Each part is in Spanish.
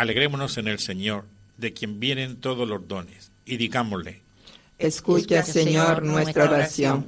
Alegrémonos en el Señor, de quien vienen todos los dones, y digámosle: Escucha, Señor, nuestra oración.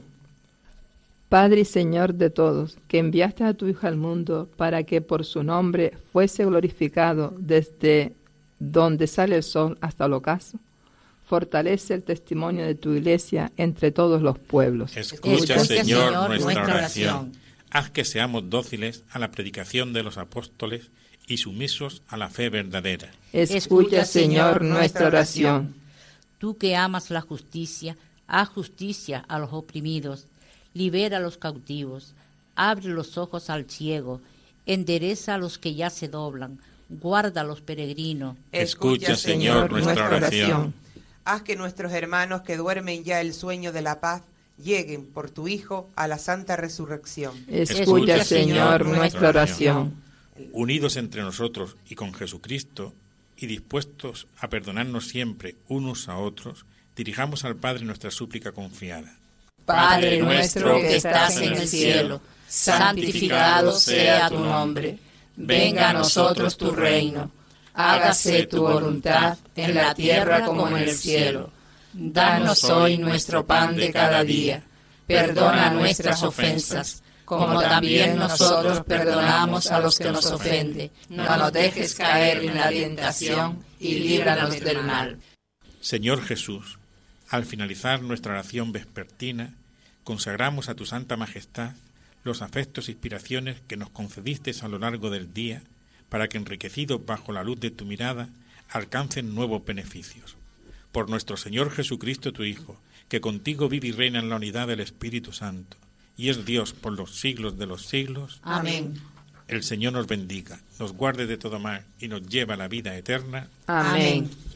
Padre y Señor de todos, que enviaste a tu Hijo al mundo para que por su nombre fuese glorificado desde donde sale el sol hasta el ocaso, fortalece el testimonio de tu Iglesia entre todos los pueblos. Escucha, Señor, nuestra oración. Haz que seamos dóciles a la predicación de los apóstoles y sumisos a la fe verdadera. Escucha, Señor, nuestra oración. Tú que amas la justicia, haz justicia a los oprimidos, libera a los cautivos, abre los ojos al ciego, endereza a los que ya se doblan, guarda a los peregrinos. Escucha, Señor, nuestra oración. Haz que nuestros hermanos que duermen ya el sueño de la paz lleguen por tu Hijo a la santa resurrección. Escucha, Señor, nuestra oración. Unidos entre nosotros y con Jesucristo, y dispuestos a perdonarnos siempre unos a otros, dirijamos al Padre nuestra súplica confiada. Padre nuestro que estás en el cielo, santificado sea tu nombre. Venga a nosotros tu reino. Hágase tu voluntad en la tierra como en el cielo. Danos hoy nuestro pan de cada día. Perdona nuestras ofensas, como también nosotros perdonamos a los que nos ofenden. No nos dejes caer en la tentación y líbranos del mal. Señor Jesús, al finalizar nuestra oración vespertina, consagramos a tu Santa Majestad los afectos e inspiraciones que nos concediste a lo largo del día, para que, enriquecidos bajo la luz de tu mirada, alcancen nuevos beneficios. Por nuestro Señor Jesucristo, tu Hijo, que contigo vive y reina en la unidad del Espíritu Santo, y es Dios por los siglos de los siglos. Amén. El Señor nos bendiga, nos guarde de todo mal y nos lleve a la vida eterna. Amén.